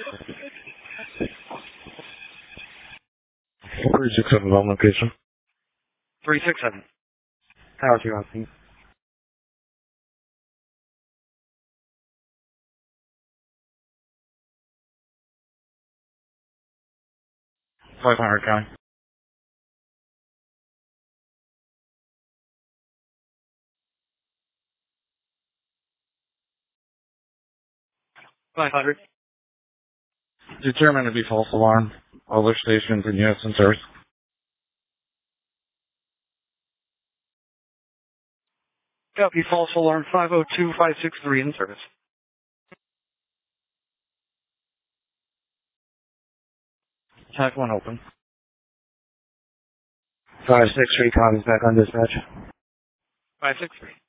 $367 on location. 367. Tower 2 on scene. 500 county. 500. Determined to be false alarm. Other stations and units in service. Copy, false alarm 502563 in service. Attack 1 open. 563 copies back on dispatch. 563.